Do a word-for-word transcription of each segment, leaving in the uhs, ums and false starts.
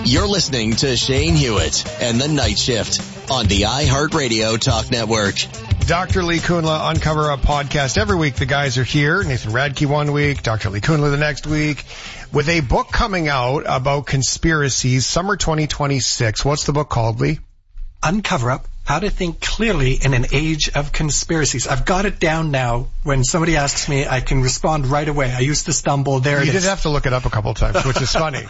You're listening to Shane Hewitt and the Night Shift on the iHeartRadio Talk Network. Doctor Lee Kunla, Uncover Up podcast. Every week the guys are here. Nathan Radke one week, Doctor Lee Kunla the next week, with a book coming out about conspiracies, summer twenty twenty-six. What's the book called, Lee? Uncover Up, How to Think Clearly in an Age of Conspiracies. I've got it down now. When somebody asks me, I can respond right away. I used to stumble. There it is. You did have to look it up a couple of times, which is funny.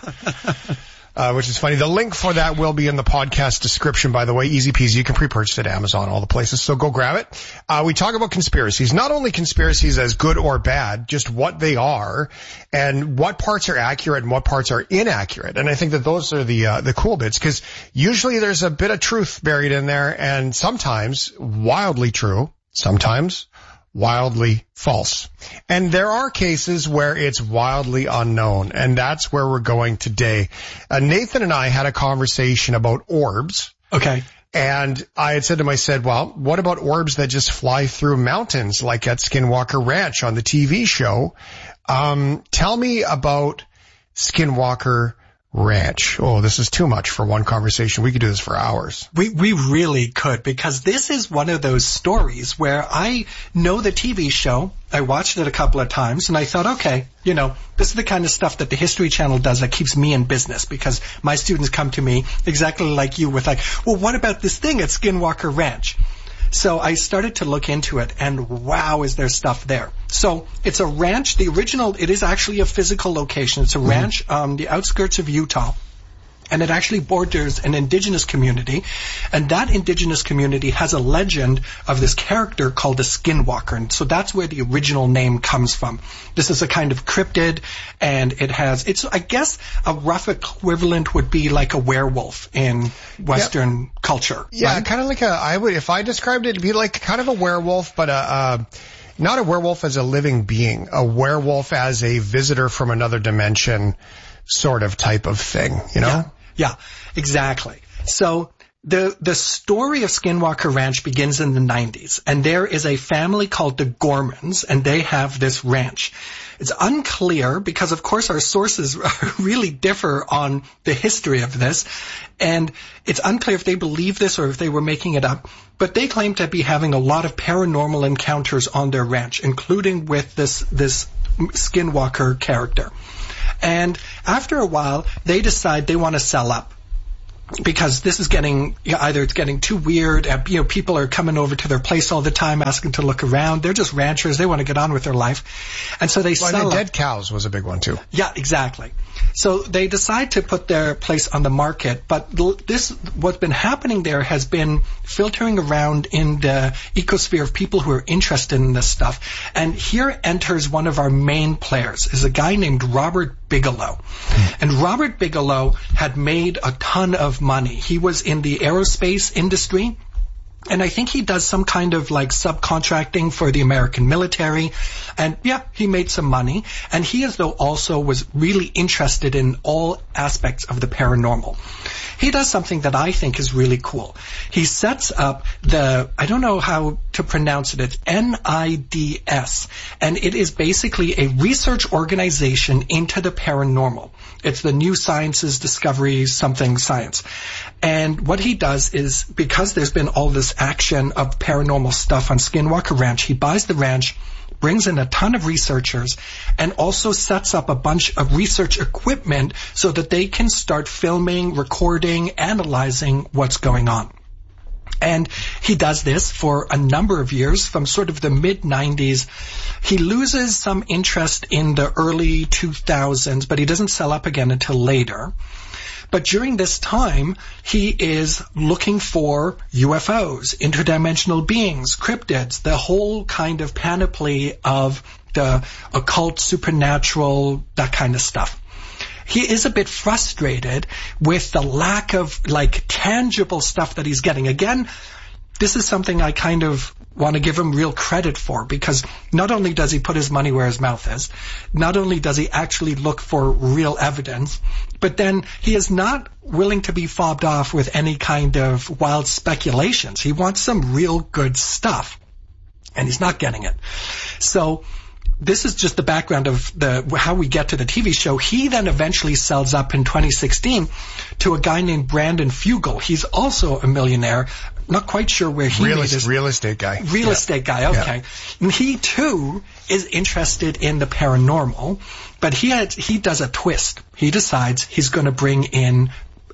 Uh, which is funny. The link for that will be in the podcast description, by the way. Easy peasy. You can pre-purchase it at Amazon, all the places. So go grab it. Uh, we talk about conspiracies, not only conspiracies as good or bad, just what they are and what parts are accurate and what parts are inaccurate. And I think that those are the, uh, the cool bits, because usually there's a bit of truth buried in there, and sometimes wildly true, sometimes wildly false. And there are cases where it's wildly unknown, and that's where we're going today. Uh, Nathan and I had a conversation about orbs. Okay. And I had said to him, I said, well, what about orbs that just fly through mountains, like at Skinwalker Ranch on the T V show? Um, tell me about Skinwalker Ranch. Oh, this is too much for one conversation. We could do this for hours. We we really could, because this is one of those stories where I know the T V show. I watched it a couple of times, and I thought, okay, you know, this is the kind of stuff that the History Channel does that keeps me in business, because my students come to me exactly like you with like, well, what about this thing at Skinwalker Ranch? So I started to look into it, and wow, is there stuff there. So it's a ranch. The original, it is actually a physical location. It's a mm-hmm. ranch on um, the outskirts of Utah, and it actually borders an indigenous community. And that indigenous community has a legend of this character called the Skinwalker. And so that's where the original name comes from. This is a kind of cryptid, and it has, it's, I guess, a rough equivalent would be like a werewolf in Western yep. culture. Yeah, right? kind of like a, I would, if I described it, it'd be like kind of a werewolf, but a, a not a werewolf as a living being, a werewolf as a visitor from another dimension sort of type of thing, you know? Yeah, yeah, exactly. So the the story of Skinwalker Ranch begins in the nineties, and there is a family called the Gormans, and they have this ranch. It's unclear, because of course our sources really differ on the history of this, and it's unclear if they believe this or if they were making it up, but they claim to be having a lot of paranormal encounters on their ranch, including with this this Skinwalker character. And after a while, they decide they want to sell up, because this is getting, you know, either it's getting too weird, uh, you know, people are coming over to their place all the time asking to look around. They're just ranchers. They want to get on with their life. And so they well, sell the up. Dead cows was a big one too. Yeah, exactly. So they decide to put their place on the market, but this, what's been happening there has been filtering around in the ecosphere of people who are interested in this stuff. And here enters one of our main players, is a guy named Robert Bigelow. Hmm. And Robert Bigelow had made a ton of money. He was in the aerospace industry, and I think he does some kind of like subcontracting for the American military. And yeah, he made some money. And he, as though, also was really interested in all aspects of the paranormal. He does something that I think is really cool. He sets up the, I don't know how to pronounce it, it's N I D S. And it is basically a research organization into the paranormal. It's the New Sciences Discovery something science. And what he does is, because there's been all this action of paranormal stuff on Skinwalker Ranch, he buys the ranch, brings in a ton of researchers, and also sets up a bunch of research equipment so that they can start filming, recording, analyzing what's going on. And he does this for a number of years, from sort of the mid nineties. He loses some interest in the early two thousands, but he doesn't sell up again until later. But during this time, he is looking for U F Os, interdimensional beings, cryptids, the whole kind of panoply of the occult, supernatural, that kind of stuff. He is a bit frustrated with the lack of, like, tangible stuff that he's getting. Again, this is something I kind of want to give him real credit for, because not only does he put his money where his mouth is, not only does he actually look for real evidence, but then he is not willing to be fobbed off with any kind of wild speculations. He wants some real good stuff, and he's not getting it. So this is just the background of the how we get to the T V show. He then eventually sells up in twenty sixteen to a guy named Brandon Fugal. He's also a millionaire. Not quite sure where he real, made his... Real estate guy. Real yeah. estate guy, okay. Yeah. And he, too, is interested in the paranormal, but he had, he does a twist. He decides he's going to bring in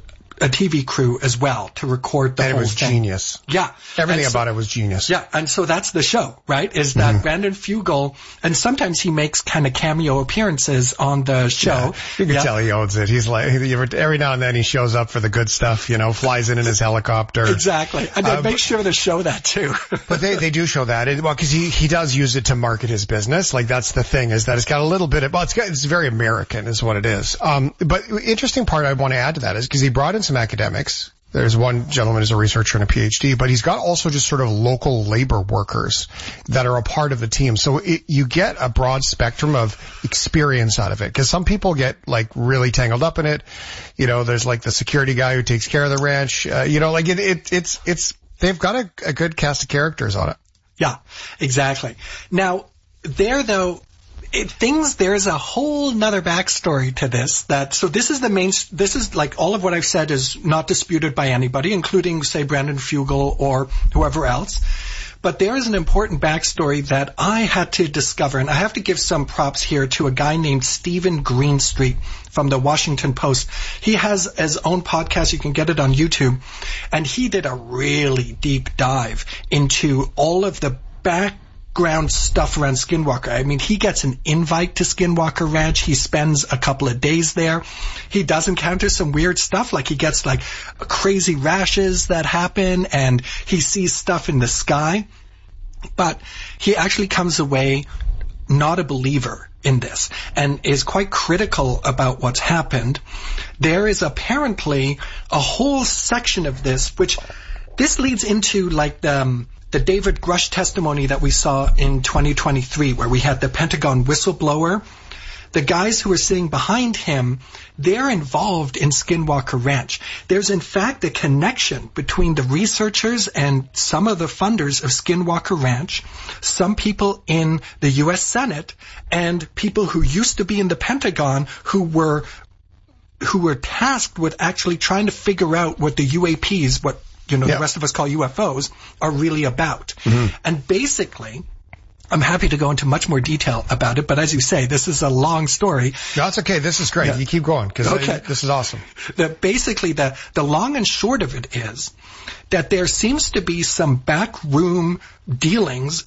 a T V crew as well to record the and whole it was thing. Genius. Yeah. Everything so, about it was genius. Yeah, and so that's the show, right? Is that mm-hmm. Brandon Fugal, and sometimes he makes kind of cameo appearances on the show. Yeah, you can yeah. tell he owns it. He's like, every now and then he shows up for the good stuff, you know, flies in in his helicopter. Exactly. And they uh, make sure to show that too. But they, they do show that. It, well, cause he, he does use it to market his business. Like that's the thing, is that it's got a little bit of, well, it's got, it's very American is what it is. Um, but interesting part I want to add to that is because he brought in some academics. There's one gentleman who's a researcher and a P H D, but he's got also just sort of local labor workers that are a part of the team. So it, you get a broad spectrum of experience out of it, because some people get like really tangled up in it. You know, there's like the security guy who takes care of the ranch. Uh, you know, like it, it, it's, it's, they've got a, a good cast of characters on it. Yeah, exactly. Now, there though, It, things, there's a whole nother backstory to this that, so this is the main, this is like all of what I've said is not disputed by anybody, including say Brandon Fugal or whoever else. But there is an important backstory that I had to discover, and I have to give some props here to a guy named Stephen Greenstreet from the Washington Post. He has his own podcast. You can get it on YouTube. And he did a really deep dive into all of the back ground stuff around Skinwalker. I mean, he gets an invite to Skinwalker Ranch. He spends a couple of days there. He does encounter some weird stuff, like he gets like crazy rashes that happen, and he sees stuff in the sky. But he actually comes away not a believer in this and is quite critical about what's happened. There is apparently a whole section of this, which this leads into like the um, the David Grush testimony that we saw in twenty twenty-three, where we had the Pentagon whistleblower. The guys who are sitting behind him, they're involved in Skinwalker Ranch. There's in fact a connection between the researchers and some of the funders of Skinwalker Ranch, some people in the U S Senate, and people who used to be in the Pentagon who were who were tasked with actually trying to figure out what the U A Ps, what you know, yeah. the rest of us call U F Os, are really about. Mm-hmm. And basically, I'm happy to go into much more detail about it, but as you say, this is a long story. No, it's okay. This is great. Yeah. You keep going, because okay. this is awesome. The, basically, the, the long and short of it is that there seems to be some backroom dealings